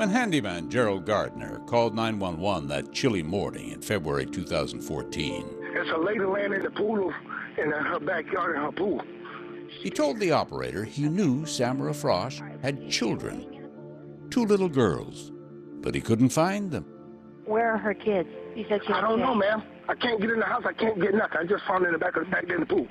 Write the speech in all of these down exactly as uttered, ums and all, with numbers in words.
When handyman Gerald Gardner called nine one one that chilly morning in February two thousand fourteen, there's a lady laying in the pool in her backyard in her pool. He told the operator he knew Samara Frosch had children, two little girls, but he couldn't find them. Where are her kids? You said she I don't know, ma'am. I can't get in the house. I can't get nothing. I just found her in the back of the back there in the pool.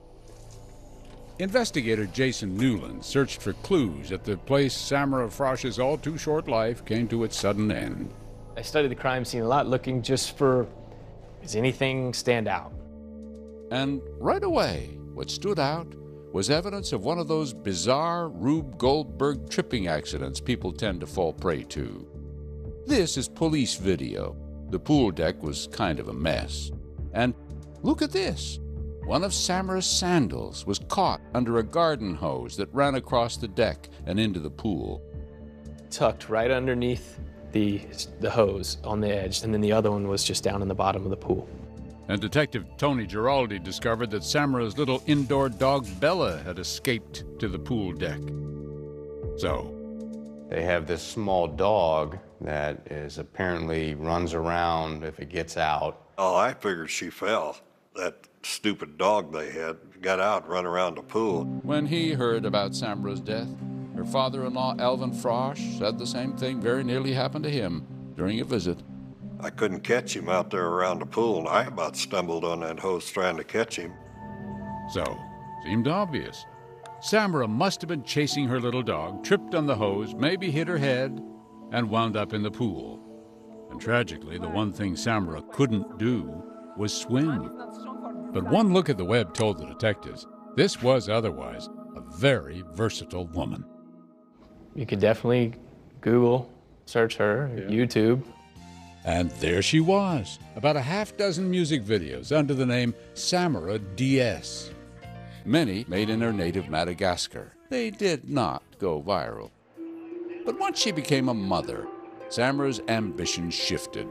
Investigator Jason Newland searched for clues at the place Samara Frosch's all-too-short life came to its sudden end. I studied the crime scene a lot, looking just for, does anything stand out? And right away, what stood out was evidence of one of those bizarre Rube Goldberg tripping accidents people tend to fall prey to. This is police video. The pool deck was kind of a mess. And look at this. One of Samara's sandals was caught under a garden hose that ran across the deck and into the pool. Tucked right underneath the, the hose on the edge, and then the other one was just down in the bottom of the pool. And Detective Tony Giraldi discovered that Samara's little indoor dog Bella had escaped to the pool deck. So, they have this small dog that is apparently runs around if it gets out. Oh, I figured she fell. That stupid dog they had got out and run around the pool. When he heard about Samara's death, her father-in-law, Alvin Frosch, said the same thing very nearly happened to him during a visit. I couldn't catch him out there around the pool, and I about stumbled on that hose trying to catch him. So, seemed obvious. Samara must have been chasing her little dog, tripped on the hose, maybe hit her head, and wound up in the pool. And tragically, the one thing Samara couldn't do was swim. But one look at the web told the detectives this was otherwise a very versatile woman. You could definitely Google, search her, yeah. YouTube. And there she was, about a half dozen music videos under the name Samara D S. Many made in her native Madagascar. They did not go viral. But once she became a mother, Samara's ambition shifted.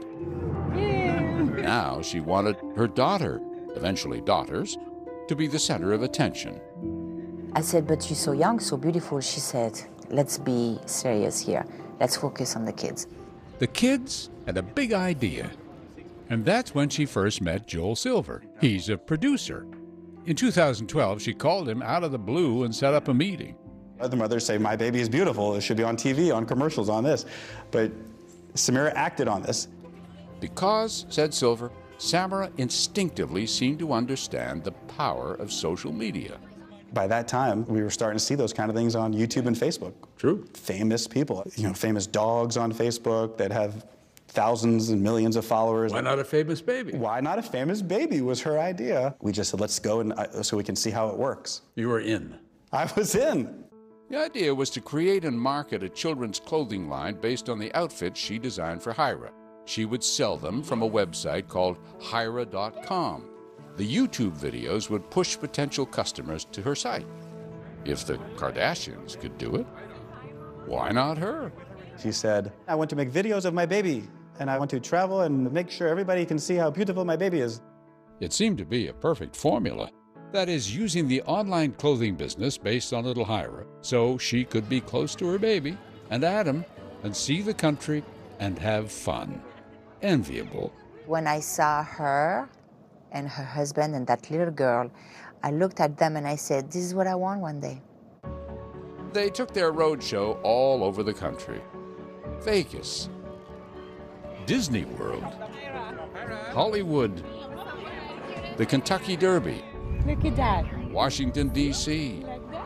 Now she wanted her daughter, eventually daughters, to be the center of attention. I said, but you're so young, so beautiful. She said, let's be serious here. Let's focus on the kids. The kids had a big idea. And that's when she first met Joel Silver. He's a producer. In two thousand twelve, she called him out of the blue and set up a meeting. Other mothers say, my baby is beautiful. It should be on T V, on commercials, on this. But Samara acted on this. Because, said Silver, Samara instinctively seemed to understand the power of social media. By that time, we were starting to see those kind of things on YouTube and Facebook. True. Famous people, you know, famous dogs on Facebook that have thousands and millions of followers. Why not a famous baby? Why not a famous baby was her idea. We just said, let's go and uh, so we can see how it works. You were in. I was in. The idea was to create and market a children's clothing line based on the outfits she designed for Hyra. She would sell them from a website called Hyra dot com. The YouTube videos would push potential customers to her site. If the Kardashians could do it, why not her? She said, I want to make videos of my baby, and I want to travel and make sure everybody can see how beautiful my baby is. It seemed to be a perfect formula. That is, using the online clothing business based on little Hyra so she could be close to her baby and Adam and see the country and have fun. Enviable. When I saw her and her husband and that little girl, I looked at them and I said, this is what I want one day. They took their roadshow all over the country. Vegas, Disney World, Hollywood, the Kentucky Derby, Look at that. Washington, D C,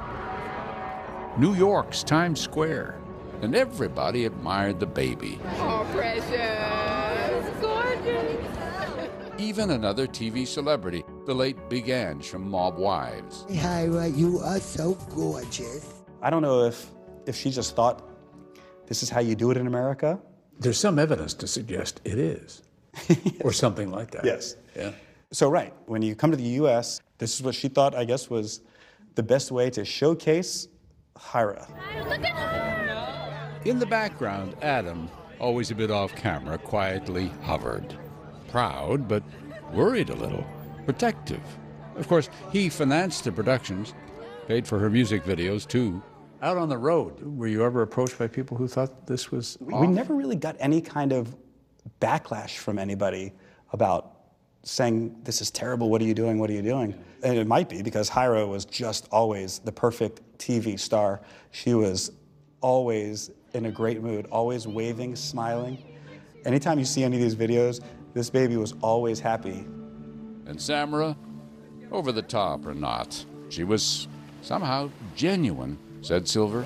New York's Times Square, and everybody admired the baby. Oh, precious. Gorgeous. Even another T V celebrity, the late Big Ange from Mob Wives. Hyra, you are so gorgeous. I don't know if, if she just thought, this is how you do it in America. There's some evidence to suggest it is, yes. Or something like that. Yes. Yeah. So, right, when you come to the U S, this is what she thought, I guess, was the best way to showcase Hyra. Look at her! In the background, Adam, always a bit off camera, quietly hovered. Proud, but worried a little. Protective. Of course, he financed the productions, paid for her music videos, too. Out on the road, were you ever approached by people who thought this was We, off? we never really got any kind of backlash from anybody about saying, this is terrible, what are you doing, what are you doing? And it might be because Hyra was just always the perfect T V star. She was always in a great mood, always waving, smiling. Anytime you see any of these videos, this baby was always happy. And Samara, over the top or not, she was somehow genuine, said Silver.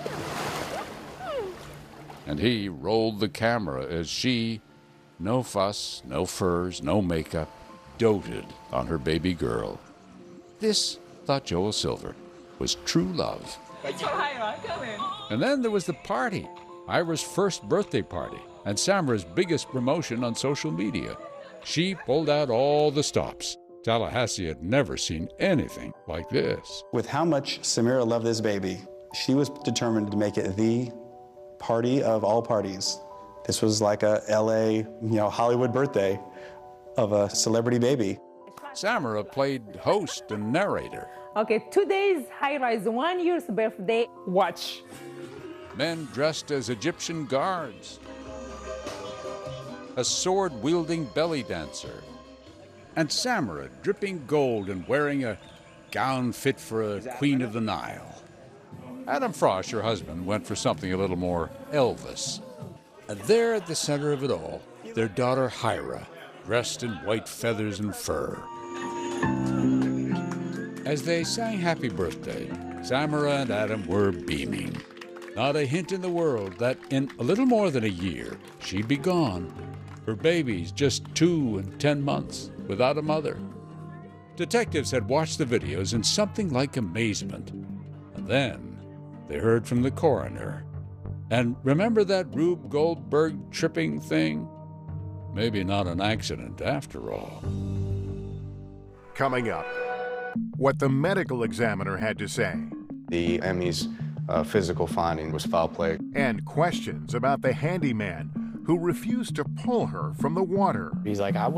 And he rolled the camera as she, no fuss, no furs, no makeup, doted on her baby girl. This, thought Joel Silver, was true love. And then there was the party, Ira's first birthday party, and Samara's biggest promotion on social media. She pulled out all the stops. Tallahassee had never seen anything like this. With how much Samira loved this baby, she was determined to make it the party of all parties. This was like a L A, you know, Hollywood birthday of a celebrity baby. Samara played host and narrator. Okay, today's Hyra is one year's birthday. Watch. Men dressed as Egyptian guards. A sword-wielding belly dancer. And Samara dripping gold and wearing a gown fit for a queen of the Nile. Adam Frost, her husband, went for something a little more Elvis. And there at the center of it all, their daughter Hyra, dressed in white feathers and fur. As they sang Happy Birthday, Samara and Adam were beaming. Not a hint in the world that in a little more than a year, she'd be gone. Her baby's just two and ten months, without a mother. Detectives had watched the videos in something like amazement. And then they heard from the coroner. And remember that Rube Goldberg tripping thing? Maybe not an accident after all. Coming up, what the medical examiner had to say. The Emmy's uh, physical finding was foul play. And questions about the handyman who refused to pull her from the water. He's like, I